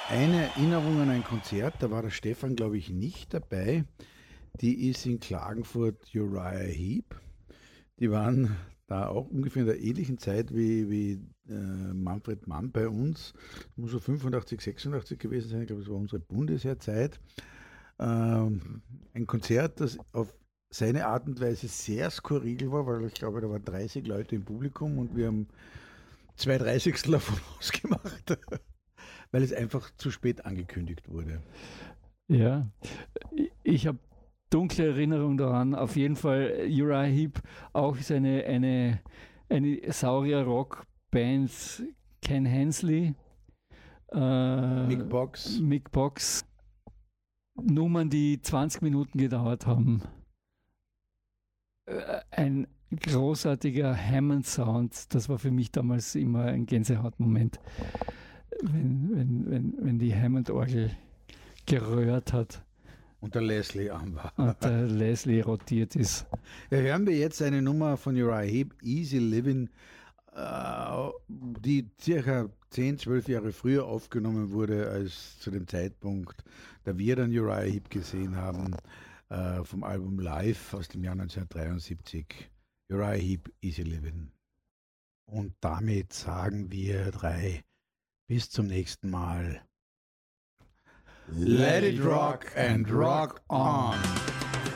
Eine Erinnerung an ein Konzert, da war der Stefan, glaube ich, nicht dabei. Die ist in Klagenfurt Uriah Heep. Die waren da auch ungefähr in der ähnlichen Zeit wie Manfred Mann bei uns. Muss so 85, 86 gewesen sein. Ich glaube, das war unsere Bundesheerzeit. Ein Konzert, das auf seine Art und Weise sehr skurril war, weil ich glaube, da waren 30 Leute im Publikum und wir haben 2/30 davon ausgemacht, weil es einfach zu spät angekündigt wurde. Ja, ich habe dunkle Erinnerung daran. Auf jeden Fall Uriah Heep, auch ist eine Saurier-Rock-Band, Ken Hensley, Mick Box. Mick Box, Nummern, die 20 Minuten gedauert haben. Ein großartiger Hammond-Sound, das war für mich damals immer ein Gänsehautmoment, wenn die Hammond-Orgel gerührt hat. Und der Leslie an war. Und der Leslie rotiert ist. Ja, hören wir jetzt eine Nummer von Uriah Heep, Easy Living, die circa 10, 12 Jahre früher aufgenommen wurde als zu dem Zeitpunkt, da wir dann Uriah Heep gesehen haben, vom Album Live aus dem Jahr 1973. Uriah Heep, Easy Living. Und damit sagen wir 3 bis zum nächsten Mal. Let it rock and rock on.